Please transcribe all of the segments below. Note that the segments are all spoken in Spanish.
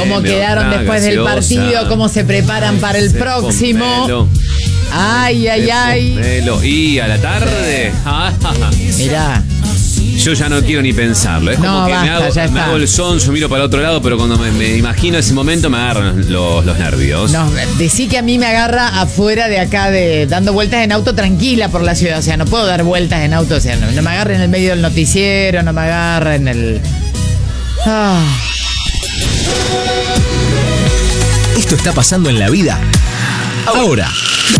cómo quedaron después del partido, cómo se preparan para el próximo. Ay. Y a la tarde. Mirá. Yo ya no quiero ni pensarlo. Es como que basta, me hago el sonso, miro para el otro lado, pero cuando me imagino ese momento me agarran los nervios. No, decí que a mí me agarra afuera de acá, dando vueltas en auto tranquila por la ciudad. O sea, no puedo dar vueltas en auto. O sea, no me agarra en el medio del noticiero, no me agarra en el... Esto está pasando en la vida ahora.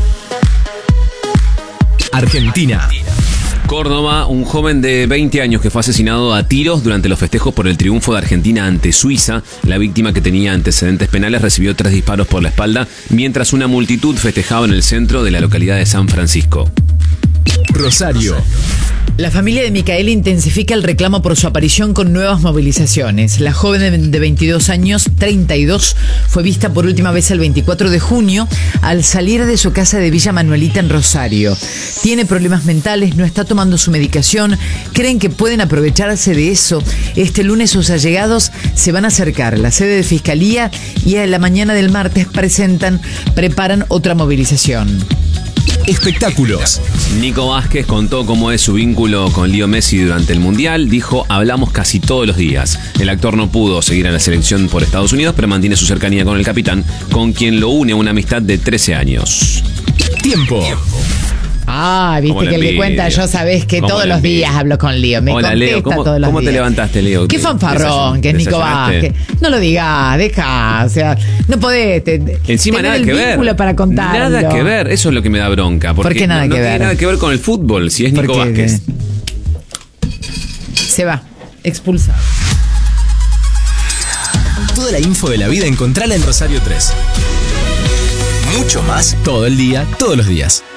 Argentina. Córdoba, un joven de 20 años que fue asesinado a tiros durante los festejos por el triunfo de Argentina ante Suiza. La víctima, que tenía antecedentes penales, recibió 3 disparos por la espalda mientras una multitud festejaba en el centro de la localidad de San Francisco. Rosario. La familia de Micaela intensifica el reclamo por su aparición con nuevas movilizaciones. La joven de 22 años, 32, fue vista por última vez el 24 de junio al salir de su casa de Villa Manuelita en Rosario. Tiene problemas mentales, no está tomando su medicación. Creen que pueden aprovecharse de eso. Este lunes sus allegados se van a acercar a la sede de Fiscalía y a la mañana del martes preparan otra movilización. Espectáculos. Nico Vázquez contó cómo es su vínculo con Leo Messi durante el Mundial. Dijo: hablamos casi todos los días. El actor no pudo seguir en la selección por Estados Unidos, pero mantiene su cercanía con el capitán, con quien lo une una amistad de 13 años. Tiempo. Viste que el que cuenta yo sabés que todos los días hablo con Leo. Me Hola, contesta Leo, todos los días. ¿cómo te levantaste, Leo? Qué fanfarrón que es Nico Vázquez. No lo digas, deja. O sea, no podés. Encima tener nada el que ver. vínculo para contarlo. Nada que ver. Eso es lo que me da bronca. ¿Por qué nada que ver? No tiene nada que ver con el fútbol, si es Nico Vázquez. Se va. Expulsado. Toda la info de la vida encontrala en Rosario 3. Mucho más todo el día, todos los días.